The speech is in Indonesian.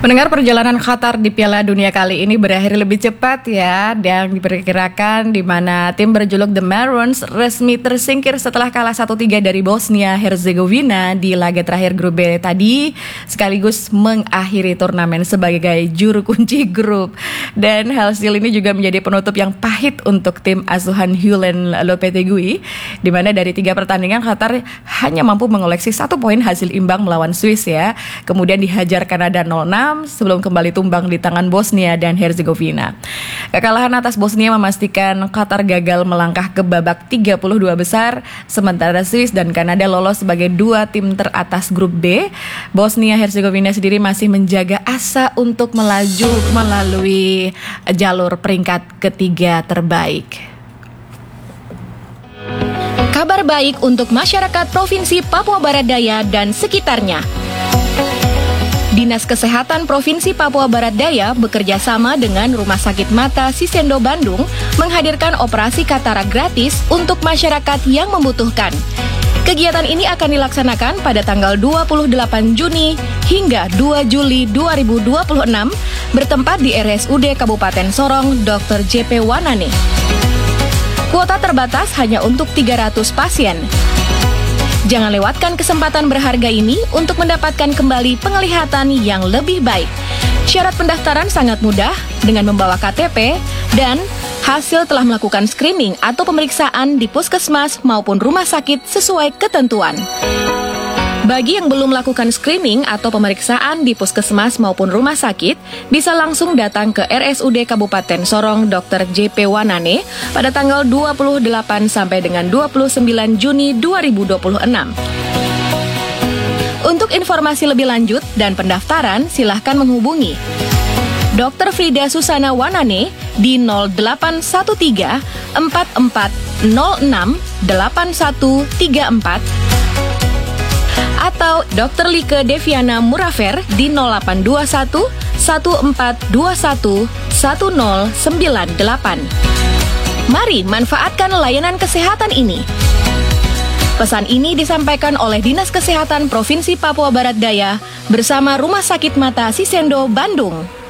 Mendengar perjalanan Qatar di Piala Dunia kali ini berakhir lebih cepat ya, dan diperkirakan di mana tim berjuluk The Maroons resmi tersingkir setelah kalah 1-3 dari Bosnia Herzegovina di laga terakhir grup B tadi, sekaligus mengakhiri turnamen sebagai juru kunci grup. Dan hasil ini juga menjadi penutup yang pahit untuk tim asuhan Julen Lopetegui, di mana dari 3 pertandingan Qatar hanya mampu mengoleksi 1 poin hasil imbang melawan Swiss ya. Kemudian dihajar Kanada 0-6 sebelum kembali tumbang di tangan Bosnia dan Herzegovina. Kekalahan atas Bosnia memastikan Qatar gagal melangkah ke babak 32 besar, sementara Swiss dan Kanada lolos sebagai 2 tim teratas grup B. Bosnia Herzegovina sendiri masih menjaga asa untuk melaju melalui jalur peringkat ketiga terbaik. Kabar baik untuk masyarakat Provinsi Papua Barat Daya dan sekitarnya. Dinas Kesehatan Provinsi Papua Barat Daya bekerja sama dengan Rumah Sakit Mata Sisendo Bandung menghadirkan operasi katarak gratis untuk masyarakat yang membutuhkan. Kegiatan ini akan dilaksanakan pada tanggal 28 Juni hingga 2 Juli 2026 bertempat di RSUD Kabupaten Sorong Dr. JP Wanane. Kuota terbatas hanya untuk 300 pasien. Jangan lewatkan kesempatan berharga ini untuk mendapatkan kembali penglihatan yang lebih baik. Syarat pendaftaran sangat mudah dengan membawa KTP dan hasil telah melakukan screening atau pemeriksaan di puskesmas maupun rumah sakit sesuai ketentuan. Bagi yang belum melakukan screening atau pemeriksaan di puskesmas maupun rumah sakit, bisa langsung datang ke RSUD Kabupaten Sorong Dr. JP Wanane pada tanggal 28 sampai dengan 29 Juni 2026. Untuk informasi lebih lanjut dan pendaftaran, silahkan menghubungi Dr. Frida Susana Wanane di 0813 4406 8134 atau Dr. Like Deviana Murafer di 0821 1421 1098. Mari manfaatkan layanan kesehatan ini. Pesan ini disampaikan oleh Dinas Kesehatan Provinsi Papua Barat Daya bersama Rumah Sakit Mata Sisendo Bandung.